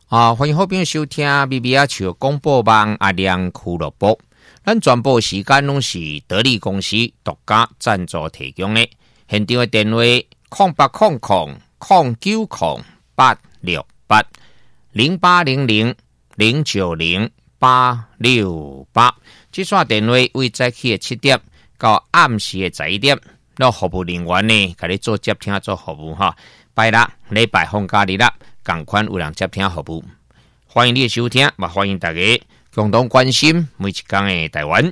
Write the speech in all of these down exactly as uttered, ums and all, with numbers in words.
啊，欢迎好朋友收听 B B R 球广播网阿亮俱乐部。咱全部时间拢是得力公司独家赞助提供的。现场的电话空八空空空九空八六八零八零零零九零八六八。这线电话为早起的七点到暗时的十一点，那服务人员呢，给你做接听做服务哈。拜六、礼拜放假日啦，同款有人接听服务。欢迎你的收听，也欢迎大家共同关心每一天的台湾。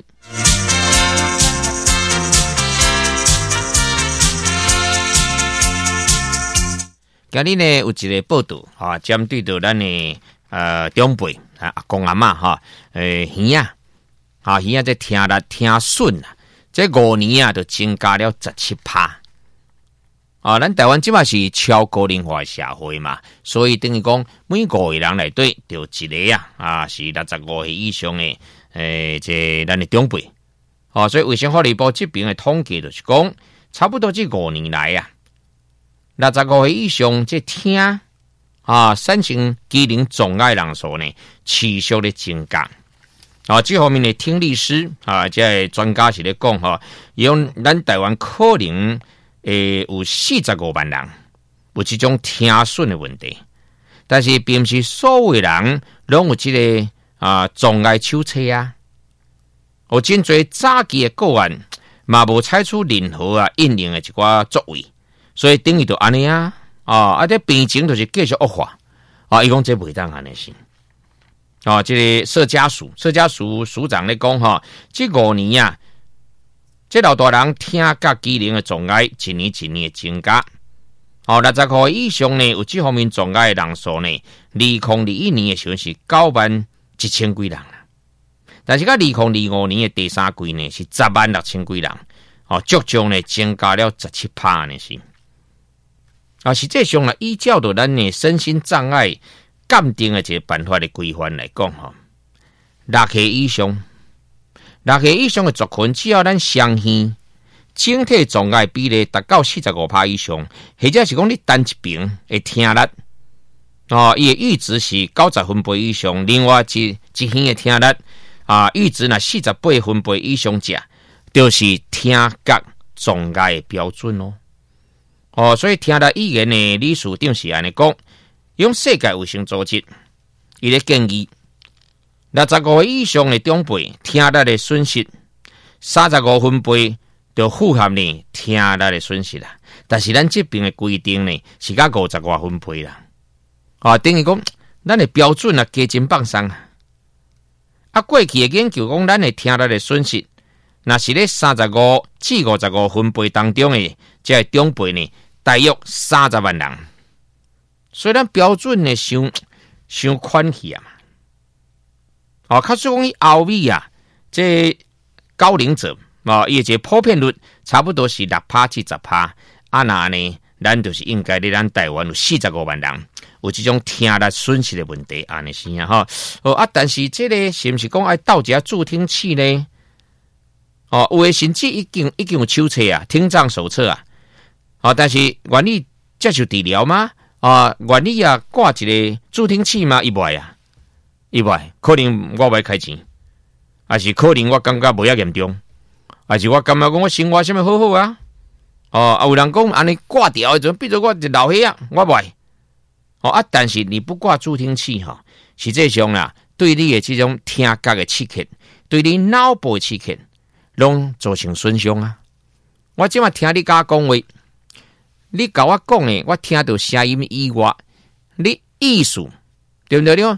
今日呢有一个报道啊，针对到咱的呃长辈啊阿公阿嬷哈，诶耳啊，啊耳啊在听力听损啊，这五年啊就增加了十七趴。啊，咱台湾即马是超高龄化社会嘛，所以等于讲每五个人内底就一个啊，啊是六十五岁以上的诶，这咱的长辈。哦，所以卫生福利部这边的统计就是讲，差不多这五年来啊，六十五岁以上这听啊，产生机能障碍人数呢，持续的增加。啊，这方面的听力师啊，这专家是咧讲哈，用咱台湾可能。诶，有四十五万人有这种听损的问题，但是并不是所有人拢有这个啊障碍手册啊。有真侪早期的个案，嘛无采取任何啊应用的一寡作为，所以等于就安尼啊，啊，啊，这病情就是继续恶化啊。伊讲这袂当安尼行啊，这个社家属社家属署长咧讲哈，这五年啊。这老大人听觉机能的障碍一年一年的增加，哦，六十岁以上呢有这方面障碍的人数呢，二零二一年的时候是九万一千几人啦，但是到二零二五年的第三季呢是十万六千几人，哦，足足呢增加了十七趴呢是，啊，实际上呢依照着咱的身心障碍鉴定的这个办法的规范来讲哈，六岁以上。六岁以上的族群，只要咱相信整体障碍比例达到四十五趴以上，或者是讲你单一边的听力，哦，伊的阈值是九十分贝以上，另外一一边的听力啊，阈值若四十八分贝以上者，就是听觉障碍的标准哦。哦，所以听力语言的理事长是安尼讲，用世界卫生组织，伊咧建议。六十五岁以上的长辈听力的损失，三十五分贝就符合呢听力的损失啦。但是咱这边的规定呢是到五十外分贝啦。啊，等于讲咱的标准啊加真放松啊。啊，过去的研究讲咱的听力的损失，那是咧三十五至五十五分贝当中的这长辈呢，大约三十万人。所以咱标准呢伤伤宽去啊嘛。哦，较说讲伊后尾啊，这高龄者啊，伊这普遍率差不多是六趴至十趴，啊那呢，咱就是应该咧，咱台湾有四十五万人有这种听力损失的问题，安尼是啊哈。哦啊，但是这个是不是讲爱到一下助听器呢？哦，有的甚至已经已经有手册啊，听障手册啊。哦，但是愿意接受治疗吗？啊，愿意啊挂一个助听器吗？伊袂啊。意外，可能我袂开钱，还是可能我感觉无遐严重，还是我感觉讲我生活什么好好啊？哦，啊有人讲安尼挂掉，就比如我一老岁啊，我袂。哦啊，但是你不挂助听器哈，实际上啦，对你的这种听觉的刺激，对你脑部的刺激，拢造成损伤啊。我即马听你甲讲话，你甲我讲的，我听到声音以外，你意思对不对呢？